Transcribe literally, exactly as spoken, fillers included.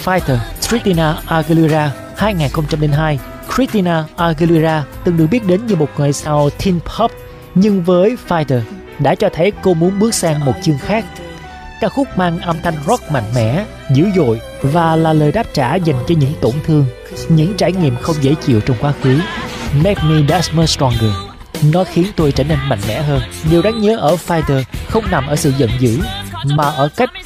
Fighter, Christina Aguilera hai không không hai. Christina Aguilera từng được biết đến như một ngôi sao teen pop, nhưng với Fighter đã cho thấy cô muốn bước sang một chương khác. Ca khúc mang âm thanh rock mạnh mẽ, dữ dội và là lời đáp trả dành cho những tổn thương, những trải nghiệm không dễ chịu trong quá khứ. Make me that much stronger. Nó khiến tôi trở nên mạnh mẽ hơn. Điều đáng nhớ ở Fighter không nằm ở sự giận dữ, mà ở cách